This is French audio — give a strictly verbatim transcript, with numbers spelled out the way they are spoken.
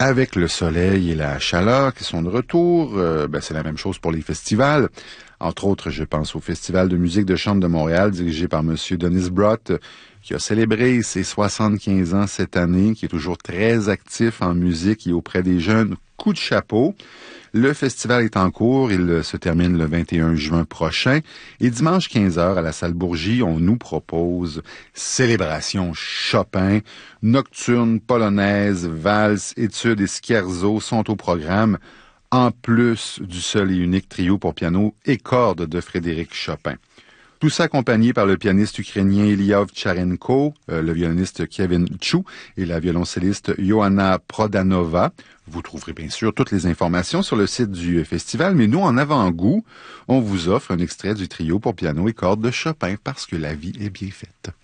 Avec le soleil et la chaleur qui sont de retour, euh, ben c'est la même chose pour les festivals. Entre autres, je pense au Festival de musique de chambre de Montréal, dirigé par Monsieur Denis Brott, qui a célébré ses soixante-quinze ans cette année, qui est toujours très actif en musique et auprès des jeunes. Coup de chapeau. Le festival est en cours, il se termine le vingt et un juin prochain. Et dimanche quinze heures à la salle Bourgie, on nous propose célébration Chopin, nocturne, polonaise, valse, études et scherzo sont au programme, en plus du seul et unique trio pour piano et cordes de Frédéric Chopin. Tout ça accompagné par le pianiste ukrainien Ilya Ovtcharенko, euh, le violoniste Kevin Chou et la violoncelliste Johanna Prodanova. Vous trouverez bien sûr toutes les informations sur le site du festival, mais nous, en avant-goût, on vous offre un extrait du trio pour piano et cordes de Chopin parce que la vie est bien faite.